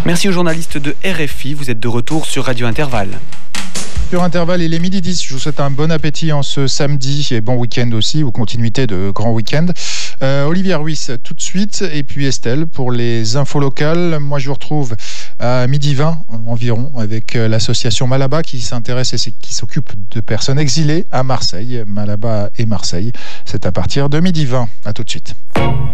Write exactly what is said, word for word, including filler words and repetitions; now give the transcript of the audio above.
Merci aux journalistes de R F I. Vous êtes de retour sur Radio Intervalle. Sur Intervalle, il est midi dix. Je vous souhaite un bon appétit en ce samedi et bon week-end aussi, ou continuité de grand week-end. Euh, Olivier Ruiz tout de suite, et puis Estelle pour les infos locales. Moi, je vous retrouve à midi vingt environ avec l'association Malaba qui s'intéresse et qui s'occupe de personnes exilées à Marseille. Malaba et Marseille, c'est à partir de midi vingt. À tout de suite.